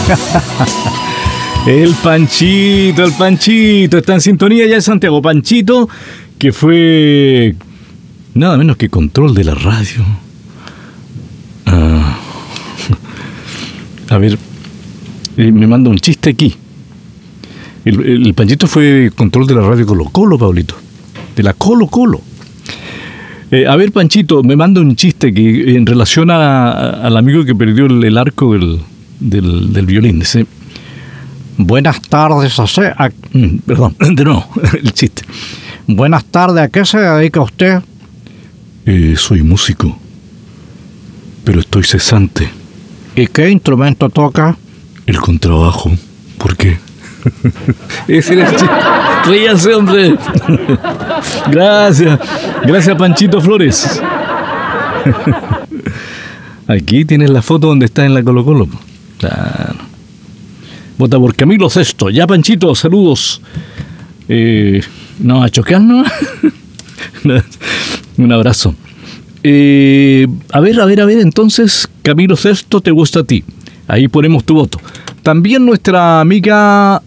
El Panchito está en sintonía ya en Santiago. Panchito, que fue nada menos que control de la radio. A ver, me manda un chiste aquí. El Panchito fue control de la radio Colo Colo, Pablito. De la Colo Colo. A ver, Panchito, me manda un chiste que en relación al amigo que perdió el arco del violín. Dice: buenas tardes, perdón, de nuevo, el chiste. Buenas tardes, ¿a qué se dedica usted? Soy músico, pero estoy cesante. ¿Y qué instrumento toca? El contrabajo. ¿Por qué? Ese era el chiste. Ríase, hombre. Gracias, Panchito Flores. Aquí tienes la foto donde está en la Colo Colo. Claro. Vota por Camilo Sesto. Ya, Panchito, saludos. No, a chocar, ¿no? Un abrazo. A ver, entonces, Camilo Sesto, ¿te gusta a ti? Ahí ponemos tu voto. También nuestra amiga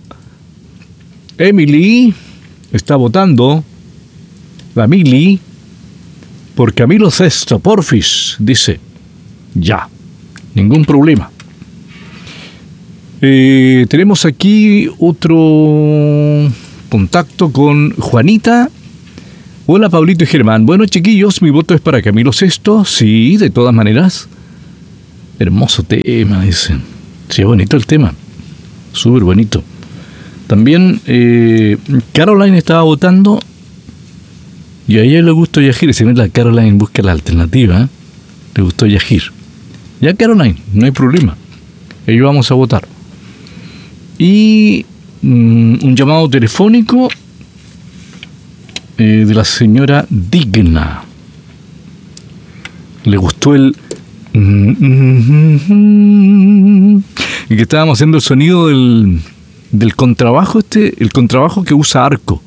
Emily está votando. La Mili por Camilo Sesto, porfis, dice. Ya, ningún problema. Tenemos aquí otro contacto con Juanita. Hola, Pablito y Germán. Bueno, chiquillos, mi voto es para Camilo Sesto. Sí, de todas maneras. Hermoso tema, dicen. Sí, bonito el tema. Súper bonito. También Caroline estaba votando. Y a ella le gustó Yajir. Si no, la Caroline busca la alternativa. Le gustó Yajir. Ya, Caroline, no hay problema. Ahí vamos a votar. Y un llamado telefónico de la señora Digna. Le gustó el... y que estábamos haciendo el sonido del contrabajo, el contrabajo que usa arco.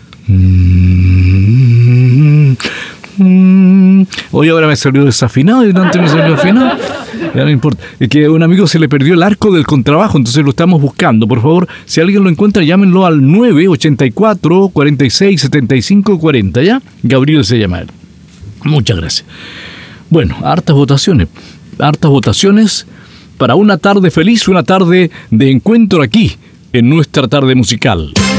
Hoy ahora me salió desafinado y antes me salió afinado. Ya no importa. Es que a un amigo se le perdió el arco del contrabajo, entonces lo estamos buscando. Por favor, si alguien lo encuentra, llámenlo al 984 46 75 40, ¿ya? Gabriel se llama él. Muchas gracias. Bueno, hartas votaciones para una tarde feliz, una tarde de encuentro aquí en nuestra tarde musical.